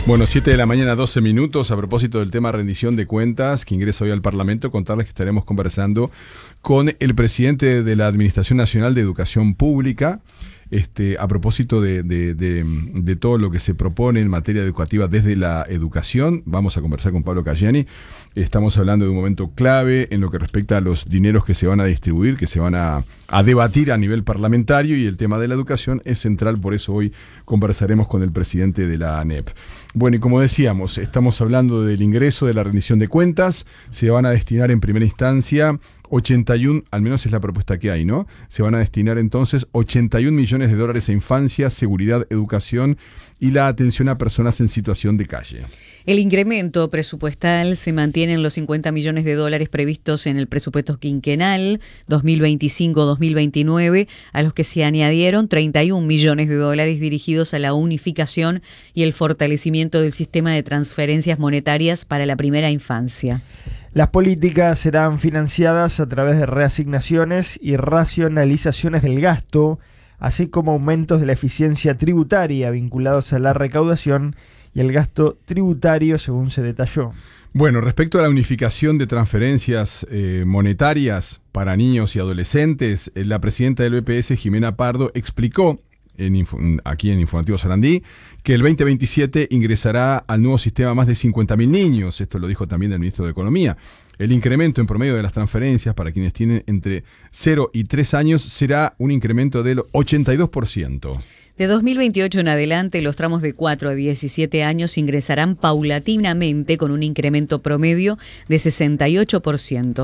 Bueno, 7 de la mañana, 12 minutos. A propósito del tema rendición de cuentas que ingresa hoy al Parlamento, contarles que estaremos conversando con el presidente de la Administración Nacional de Educación Pública, a propósito de todo lo que se propone en materia educativa desde la educación. Vamos a conversar con Pablo Cayani. Estamos hablando de un momento clave en lo que respecta a los dineros que se van a distribuir, que se van a debatir a nivel parlamentario, y el tema de la educación es central. Por eso hoy conversaremos con el presidente de la ANEP. Bueno, y como decíamos, estamos hablando del ingreso de la rendición de cuentas. Se van a destinar en primera instancia 81, al menos es la propuesta que hay, ¿no? Se van a destinar entonces 81 millones de dólares a infancia, seguridad, educación y la atención a personas en situación de calle. El incremento presupuestal se mantiene en los 50 millones de dólares previstos en el presupuesto quinquenal 2025-2029, a los que se añadieron 31 millones de dólares dirigidos a la unificación y el fortalecimiento del sistema de transferencias monetarias para la primera infancia. Las políticas serán financiadas a través de reasignaciones y racionalizaciones del gasto, así como aumentos de la eficiencia tributaria vinculados a la recaudación y el gasto tributario, según se detalló. Bueno, respecto a la unificación de transferencias monetarias para niños y adolescentes, la presidenta del BPS, Jimena Pardo, explicó aquí en Informativo Sarandí que el 2027 ingresará al nuevo sistema más de 50.000 niños. Esto lo dijo también el ministro de Economía. El incremento en promedio de las transferencias para quienes tienen entre 0 y 3 años será un incremento del 82%. De 2028 en adelante, los tramos de 4 a 17 años ingresarán paulatinamente con un incremento promedio de 68%.